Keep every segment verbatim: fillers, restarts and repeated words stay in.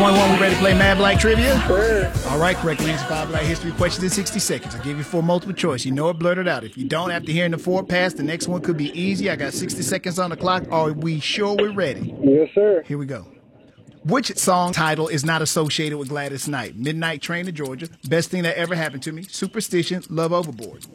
point one, we ready to play Mad Black Trivia? Sure. All right, correctly answer five Black history questions in sixty seconds. I'll give you four multiple choice. You know it, blurt it out. If you don't, after hearing the four pass, the next one could be easy. I got sixty seconds on the clock. Are we sure we're ready? Yes, sir. Here we go. Which song title is not associated with Gladys Knight? Midnight Train to Georgia, Best Thing That Ever Happened to Me, Superstition, Love Overboard.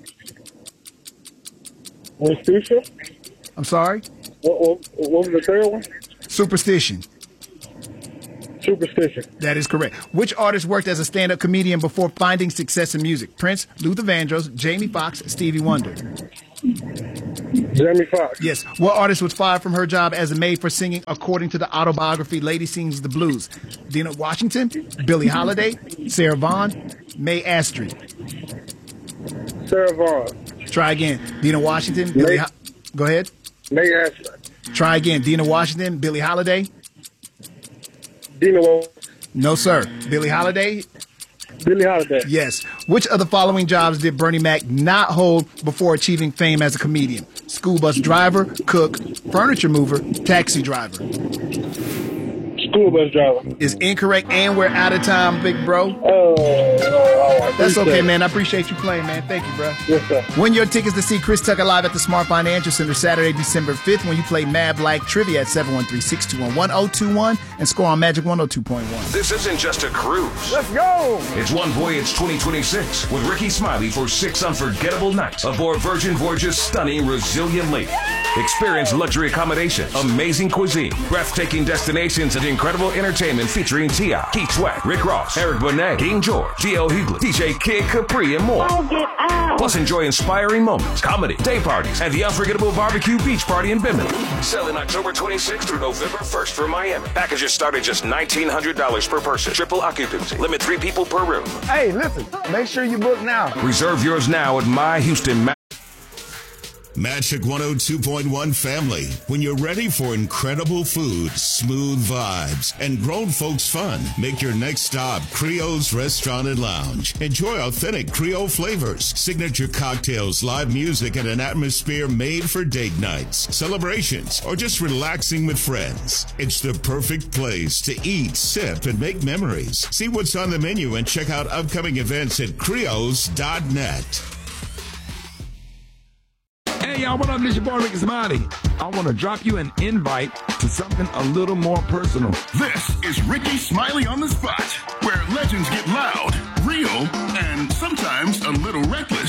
Superstition? I'm sorry? What, what, what was the third one? Superstition. Superstition. That is correct. Which artist worked as a stand-up comedian before finding success in music? Prince, Luther Vandross, Jamie Foxx, Stevie Wonder. Jamie Foxx. Yes. What artist was fired from her job as a maid for singing according to the autobiography Lady Sings the Blues? Dina Washington, Billie Holiday, Sarah Vaughan, Mae Astrid. Sarah Vaughan. Try again. Dina Washington, Billie Ho- Go ahead. Mae Astrid. Try again. Dina Washington, Billie Holiday. Dina Washington. No, sir. Billie Holiday. Billie Holiday. Yes. Which of the following jobs did Bernie Mac not hold before achieving fame as a comedian? School bus driver, cook, furniture mover, taxi driver. School bus driver. Is incorrect, and we're out of time, big bro. Oh, oh That's okay, man. I appreciate you playing, man. Thank you, bro. Yes, sir. Win your tickets to see Chris Tucker live at the Smart Financial Center Saturday, December fifth when you play Mad Black Trivia at seven one three, six two one, one oh two one and score on Magic one oh two point one. This isn't just a cruise. Let's go. It's One Voyage twenty twenty-six with Ricky Smiley for six unforgettable nights aboard Virgin Voyage's stunning Resilient Lake. Experience luxury accommodation, amazing cuisine, breathtaking destinations, and incredible entertainment featuring T I, Keith Sweat, Rick Ross, Eric Bonet, King George, D L Hughley, D J Kid Capri, and more. Plus, enjoy inspiring moments, comedy, day parties, and the unforgettable barbecue beach party in Bimini. Selling October twenty-sixth through November first for Miami. Packages start at just nineteen hundred dollars per person. Triple occupancy. Limit three people per room. Hey, listen, make sure you book now. Reserve yours now at My Houston. Ma- Magic one oh two point one family. When you're ready for incredible food, smooth vibes, and grown folks fun, make your next stop Creole's Restaurant and Lounge. Enjoy authentic Creole flavors, signature cocktails, live music, and an atmosphere made for date nights, celebrations, or just relaxing with friends. It's the perfect place to eat, sip, and make memories. See what's on the menu and check out upcoming events at creoles dot net. Hey, y'all, what up? This your boy, Ricky Smiley. I want to drop you an invite to something a little more personal. This is Ricky Smiley on the Spot, where legends get loud, real, and sometimes a little reckless.